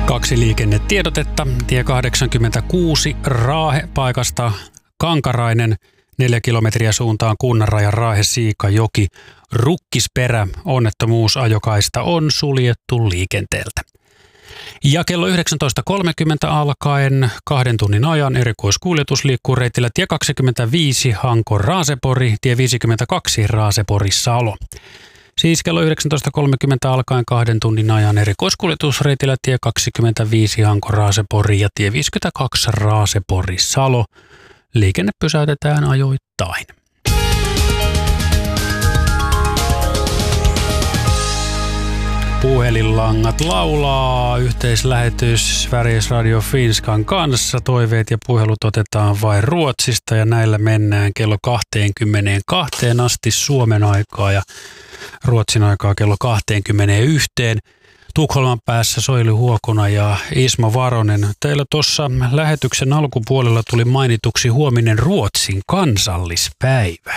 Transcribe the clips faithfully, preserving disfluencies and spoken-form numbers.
Kaksi liikennetiedotetta. Tie kahdeksankymmentäkuusi Raahe paikasta Kankarainen, neljä kilometriä suuntaan Kunnanrajan Raahe-Siikajoki. Rukkisperä, onnettomuusajokaista on suljettu liikenteeltä. Ja kello yhdeksäntoista kolmekymmentä alkaen kahden tunnin ajan erikoiskuljetus liikkuu reitillä tie kaksikymmentäviisi Hanko-Raasepori, tie viisikymmentäkaksi Raasepori-Salo. Siis kello yhdeksäntoista kolmekymmentä alkaen kahden tunnin ajan erikoiskuljetus reitillä tie kaksikymmentäviisi Hanko-Raasepori ja tie viisikymmentäkaksi Raasepori-Salo. Liikenne pysäytetään ajoittain. Puhelinlangat laulaa, yhteislähetys Sveriges Radio Finskan kanssa. Toiveet ja puhelut otetaan vain Ruotsista ja näillä mennään kello kaksikymmentäkaksi asti Suomen aikaa ja Ruotsin aikaa kello kaksikymmentäyksi. Tukholman päässä Soili Huokona ja Ismo Varonen. Teillä tuossa lähetyksen alkupuolella tuli mainituksi huominen Ruotsin kansallispäivä.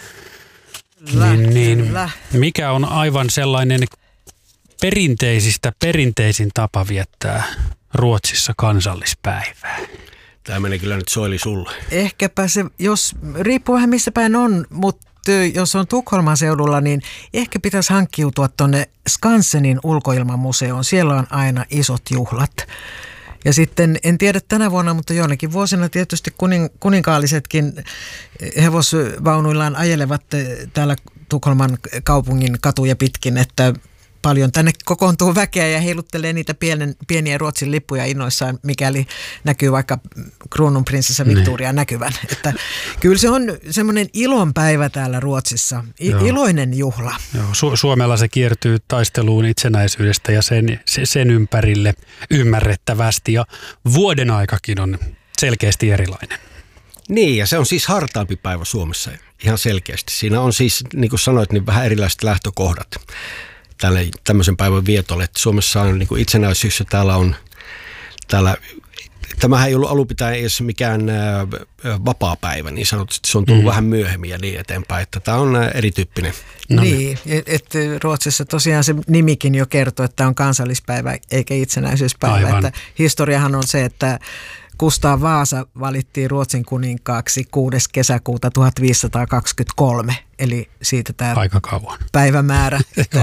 Kyllä, niin, niin, kyllä. Mikä on aivan sellainen perinteisistä perinteisin tapa viettää Ruotsissa kansallispäivää? Tämä menee kyllä nyt Soili sulle. Ehkäpä se, jos riippuu vähän missä päin on, mutta jos on Tukholman seudulla, niin ehkä pitäisi hankkiutua tuonne Skansenin ulkoilmamuseoon. Siellä on aina isot juhlat. Ja sitten, en tiedä tänä vuonna, mutta jonnekin vuosina tietysti kuning, kuninkaallisetkin hevosvaunuillaan ajelevat täällä Tukholman kaupungin katuja pitkin, että paljon tänne kokoontuu väkeä ja heiluttelee niitä pienen, pieniä Ruotsin lippuja innoissaan, mikäli näkyy vaikka kruununprinsessa Victoria näkyvän. Että kyllä se on semmoinen ilonpäivä täällä Ruotsissa, I- iloinen juhla. Joo, Su- Suomella se kiertyy taisteluun itsenäisyydestä ja sen, sen ympärille ymmärrettävästi ja vuoden aikakin on selkeästi erilainen. Niin, ja se on siis hartaampi päivä Suomessa ihan selkeästi. Siinä on siis, niin kuin sanoit, niin vähän erilaiset lähtökohdat tälle tämmöisen päivän vietolle. Että Suomessa on niin kuin itsenäisyys ja täällä on, täällä, tämähän ei ollut alun pitäen edes mikään ää, vapaa päivä, niin sanotusti se on tullut mm. vähän myöhemmin ja niin eteenpäin, että tämä on ää, erityyppinen. No niin, että et Ruotsissa tosiaan se nimikin jo kertoo, että on kansallispäivä eikä itsenäisyyspäivä. Että historiahan on se, että Kustaa Vaasa valittiin Ruotsin kuninkaaksi kuudes kesäkuuta tuhatviisisataakaksikymmentäkolme, eli siitä tämä aika kauan päivämäärä. että,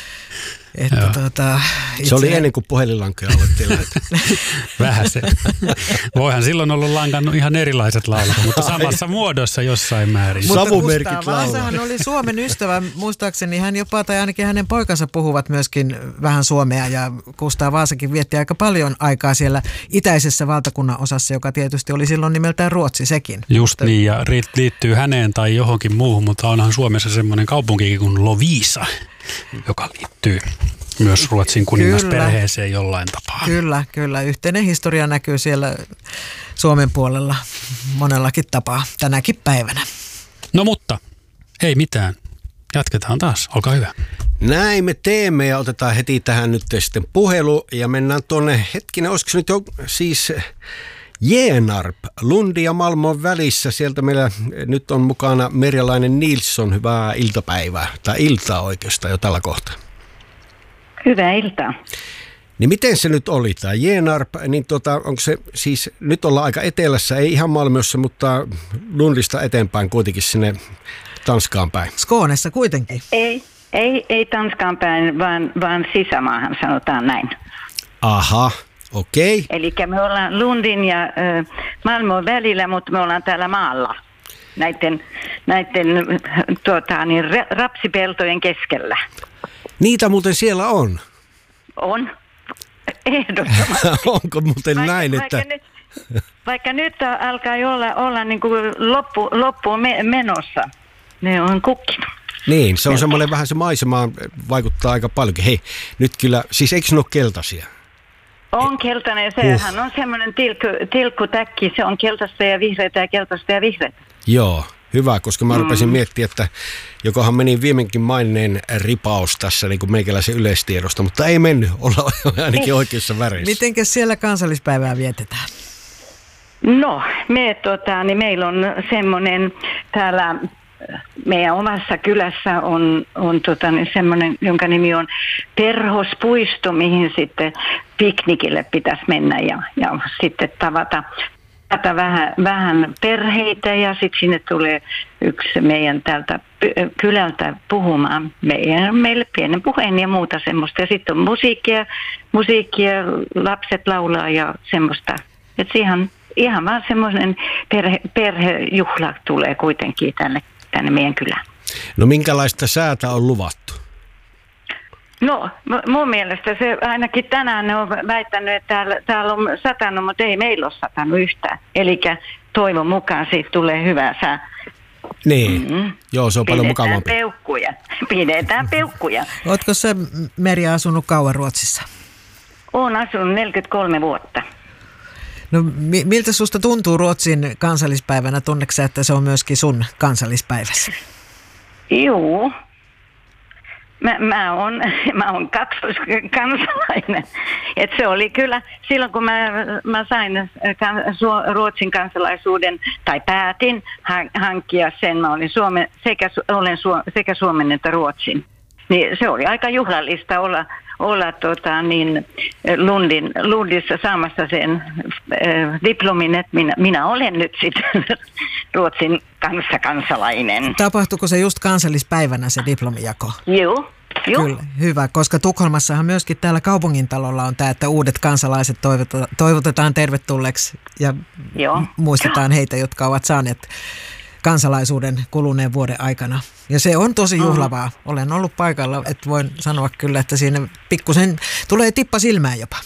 että tuota, itse... Se oli ennen kuin puhelinlankoja aloittiin lähetä. Vähän se. Voihan silloin ollut lankannut ihan erilaiset laulut, mutta samassa muodossa jossain määrin. Mutta Savumerkit Kustaa Vaasahan oli Suomen ystävä, muistaakseni hän jopa, tai ainakin hänen poikansa puhuvat myöskin vähän suomea, ja Kustaa Vaasakin vietti aika paljon aikaa siellä itäisessä valtakunnan osassa, joka tietysti oli silloin nimeltään Ruotsi sekin. Just mutta... niin, ja liittyy häneen tai johonkin muuhun, mutta onhan Suomessa semmoinen kaupunki kuin Lovisa, joka liittyy myös Ruotsin kuningasperheeseen kyllä, jollain tapaa. Kyllä, kyllä. Yhteinen historia näkyy siellä Suomen puolella monellakin tapaa tänäkin päivänä. No mutta, ei mitään. Jatketaan taas. Olkaa hyvä. Näin me teemme ja otetaan heti tähän nyt sitten puhelu ja mennään tuonne hetkinen, olisiko se nyt jo siis Genarp, Lundi ja Malmön välissä. Sieltä meillä nyt on mukana Merjalainen Nilsson. Hyvää iltapäivää, tai iltaa oikeastaan jo tällä kohtaa. Hyvää iltaa. Niin miten se nyt oli tämä Genarp, niin tota, onko se siis, nyt ollaan aika etelässä, ei ihan Malmössä, mutta Lundista eteenpäin kuitenkin sinne Tanskaan päin. Skånessa kuitenkin. Ei, ei, ei Tanskaan päin, vaan, vaan sisämaahan sanotaan näin. Aha. Okei. Okay. Eli me ollaan Lundin ja äh, Malmön välillä, mutta me ollaan täällä maalla näiden, näiden tuota, niin, rapsipeltojen keskellä. Niitä muuten siellä on? On, ehdottomasti. Onko muuten vaikka, näin, vaikka että... Nyt, vaikka nyt alkaa olla, olla niin kuin loppu, loppuun me, menossa, ne on kukkinut. Niin, se on semmoinen vähän se maisema vaikuttaa aika paljonkin. Hei, nyt kyllä, siis eikö ne ole keltaisia? On keltainen, sehän uh. on semmoinen tilkku, tilkkutäkki, se on keltaista ja vihreitä ja keltaista ja vihreitä. Joo, hyvä, koska mä mm. rupesin miettimään, että jokohan meni viimeinkin maineen ripaus tässä niin kuin meikäläisen yleistiedosta, mutta ei mennyt, olla ainakin oikeassa väreissä. Mitenkäs siellä kansallispäivää vietetään? No, me, tota, niin meillä on semmoinen täällä meidän omassa kylässä on, on tota, semmoinen, jonka nimi on Perhospuisto, mihin sitten piknikille pitäisi mennä ja, ja sitten tavata, tavata vähän, vähän perheitä ja sitten sinne tulee yksi meidän täältä kylältä puhumaan meidän, meille pienen puheen ja muuta semmoista. Ja sitten on musiikkia, musiikkia, lapset laulaa ja semmoista. Että ihan, ihan vaan semmoinen perhe, perhejuhla tulee kuitenkin tänne, tänne meidän kylään. No minkälaista säätä on luvattu? No mun mielestä se ainakin tänään ne on väittänyt, että täällä, täällä on satanut, mutta ei meillä ole satanut yhtään. Eli toivon mukaan siitä tulee hyvä sää. Niin, mm-hmm. Joo, se on paljon mukavampi. Pidetään peukkuja. Pidetään peukkuja. Ootko sä, Merja, asunut kauan Ruotsissa? Olen asunut neljäkymmentäkolme vuotta. No mi- miltä susta tuntuu Ruotsin kansallispäivänä? Tunneeko sä, että se on myöskin sun kansallispäiväsi? Joo. Mä, mä oon, mä oon kaksoiskansalainen. Et se oli kyllä, silloin kun mä, mä sain Ruotsin kansalaisuuden, tai päätin hankkia sen, mä olin Suome, sekä, olen sekä Suomen että Ruotsin. Niin se oli aika juhlallista olla, olla tota, niin Lundin, Lundissa saamassa sen äh, diplomin, että minä, minä olen nyt sitten Ruotsin kanssa kansalainen. Tapahtuiko se just kansallispäivänä se diplomijako? Joo. Joo. Kyllä, hyvä, koska Tukholmassahan myöskin täällä kaupungintalolla on tämä, että uudet kansalaiset toivotetaan, toivotetaan tervetulleeksi ja Joo. muistetaan heitä, jotka ovat saaneet kansalaisuuden kuluneen vuoden aikana. Ja se on tosi juhlavaa. Olen ollut paikalla, että voin sanoa kyllä, että siinä pikkusen tulee tippa silmään jopa.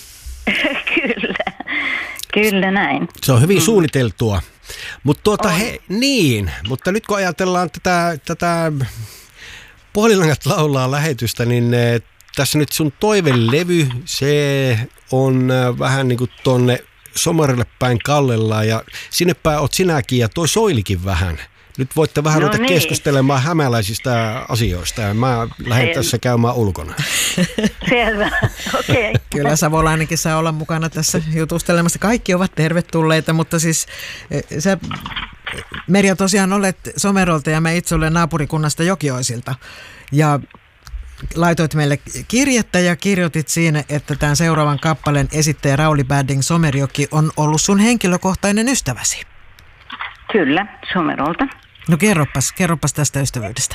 Kyllä, kyllä näin. Se on hyvin suunniteltua. Mutta tuota, he, niin, mutta nyt kun ajatellaan tätä, tätä Puhelinlangat laulaa lähetystä, niin eh, tässä nyt sun toivelevy, se on eh, vähän niin kuin tuonne Somarille päin kallellaan ja sinne päin oot sinäkin ja toi Soilikin vähän. Nyt voitte vähän no ruveta niin. keskustelemaan hämäläisistä asioista ja mä lähden tässä käymään ulkona. Selvä, okei. Okay. Kyllä savolainenkin saa olla mukana tässä jutustelemassa. Kaikki ovat tervetulleita, mutta siis sä, Merja, tosiaan olet Somerolta ja mä itse olen naapurikunnasta Jokioisilta. Ja laitoit meille kirjettä ja kirjoitit siinä, että tämän seuraavan kappaleen esittäjä Rauli Badding Somerjoki on ollut sun henkilökohtainen ystäväsi. Kyllä, Somerolta. No kerropas, kerropas tästä ystävyydestä.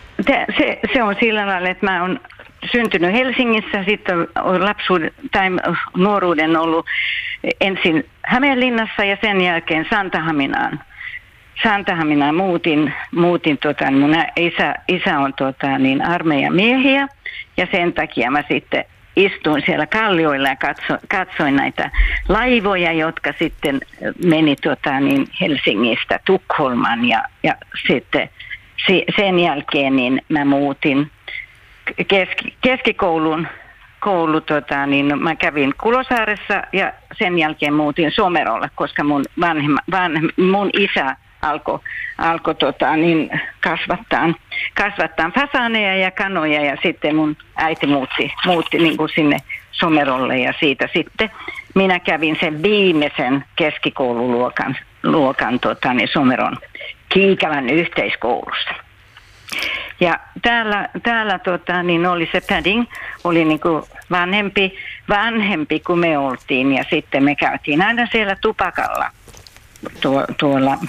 Se, se on sillä lailla, että mä oon syntynyt Helsingissä, sitten on lapsuuden tai nuoruuden ollut ensin Hämeenlinnassa ja sen jälkeen Santahaminaan. Santahaminaan muutin, muutin tota, mun isä, isä on tota, niin armeijan miehiä ja sen takia mä sitten istuin siellä kallioilla ja katso, katsoin näitä laivoja, jotka sitten meni tota, niin Helsingistä Tukholmaan ja, ja sitten si, sen jälkeen niin mä muutin keski, keskikoulun, koulu, tota, niin mä kävin Kulosaaressa ja sen jälkeen muutin Somerolle, koska mun, vanhemma, vanhem, mun isä alkoi alko, tota, niin kasvattaa, kasvattaa fasaaneja ja kanoja ja sitten mun äiti muutti, muutti niin kuin sinne Somerolle ja siitä sitten minä kävin sen viimeisen keskikoululuokan luokan, tota, niin Someron Kiikälän yhteiskoulussa. Ja täällä, täällä tota, niin oli se Badding, oli niin kuin vanhempi, vanhempi kuin me oltiin ja sitten me käytiin aina siellä tupakalla. Tuo, tuolla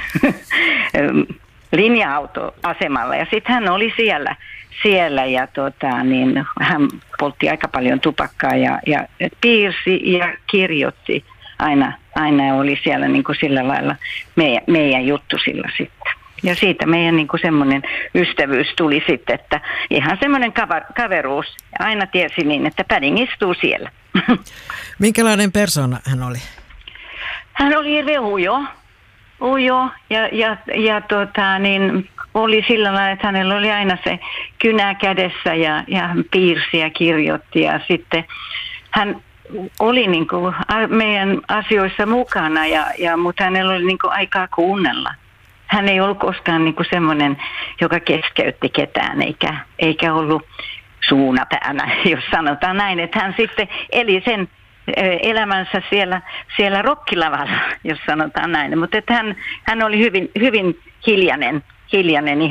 linja-autoasemalla ja sitten hän oli siellä, siellä ja tota, niin hän poltti aika paljon tupakkaa ja, ja piirsi ja kirjoitti aina, aina oli siellä niin kuin sillä lailla meidän, meidän juttu sillä sitten. Ja siitä meidän niin kuin semmoinen ystävyys tuli sitten, että ihan semmoinen kaveruus. Aina tiesi niin, että Badding istuu siellä. Minkälainen persona hän oli? Hän oli hirveän ujo, ujo ja, ja, ja tota, niin, oli sillä lailla, että hänellä oli aina se kynä kädessä ja, ja hän piirsi ja kirjoitti ja sitten hän oli niin kuin meidän asioissa mukana, ja, ja, mutta hänellä oli niin kuin aikaa kuunnella. Hän ei ollut koskaan niin kuin semmoinen, joka keskeytti ketään eikä, eikä ollut suuna päänä, jos sanotaan näin, että hän sitten eli sen elämänsä siellä, siellä rokkilavalla, jos sanotaan näin. Mutta että hän, hän oli hyvin, hyvin hiljainen, hiljainen ihan.